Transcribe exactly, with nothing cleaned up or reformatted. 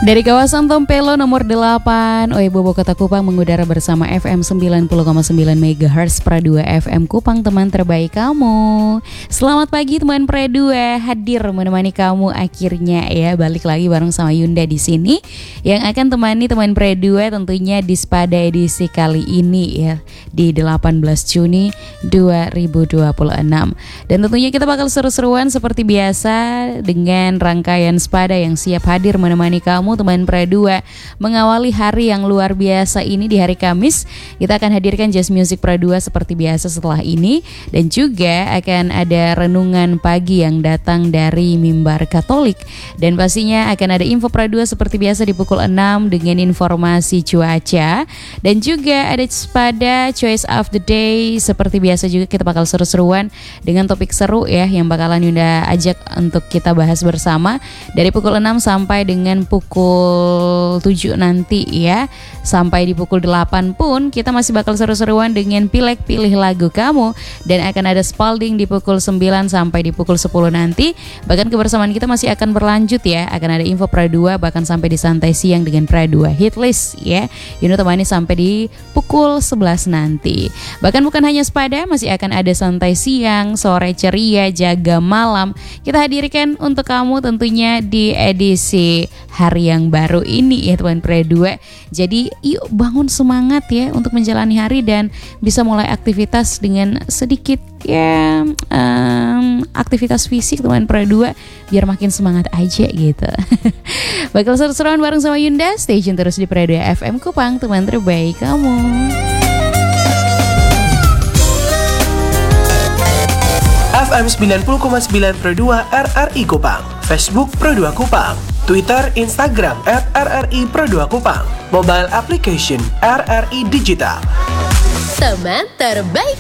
Dari kawasan Tompelo nomor delapan, Oi Bobo Kota Kupang mengudara bersama F M sembilan puluh koma sembilan megahertz Pra dua F M Kupang, teman terbaik kamu. Selamat pagi teman Pra dua, hadir menemani kamu akhirnya ya, balik lagi bareng sama Yunda di sini yang akan temani teman Pra dua tentunya di Spada edisi kali ini ya, di delapan belas Juni dua ribu dua puluh enam. Dan tentunya kita bakal seru-seruan seperti biasa dengan rangkaian Spada yang siap hadir menemani kamu teman Pra dua mengawali hari yang luar biasa ini di hari Kamis. Kita akan hadirkan Jazz Music Pra dua seperti biasa setelah ini, dan juga akan ada renungan pagi yang datang dari Mimbar Katolik, dan pastinya akan ada info Pra dua seperti biasa di pukul enam dengan informasi cuaca, dan juga ada Spada Choice of the Day seperti biasa juga. Kita bakal seru-seruan dengan topik seru ya yang bakalan Yunda ajak untuk kita bahas bersama dari pukul enam sampai dengan pukul tujuh nanti ya. Sampai di pukul delapan pun kita masih bakal seru-seruan dengan Pilek Pilih Lagu Kamu, dan akan ada Spalding di pukul sembilan sampai di pukul sepuluh nanti. Bahkan kebersamaan kita masih akan berlanjut ya. Akan ada info Pra dua bahkan sampai di santai siang dengan Pra dua Hit List ya. Yunda temani sampai di pukul sebelas nanti. Bahkan bukan hanya Spada, masih akan ada santai siang, sore ceria, jaga malam. Kita hadirkan untuk kamu tentunya di edisi hari yang baru ini ya teman Pra dua. Jadi yuk bangun semangat ya untuk menjalani hari dan bisa mulai aktivitas dengan sedikit ya um, aktivitas fisik teman Pra dua biar makin semangat aja gitu. Bakal seru-seruan bareng sama Yunda. Stay tune terus di Pra dua F M Kupang, teman terbaik kamu. F M sembilan puluh koma sembilan Pro dua R R I Kupang, Facebook Pro dua Kupang, Twitter, Instagram at R R I Pro dua Kupang, mobile application R R I Digital. Teman terbaik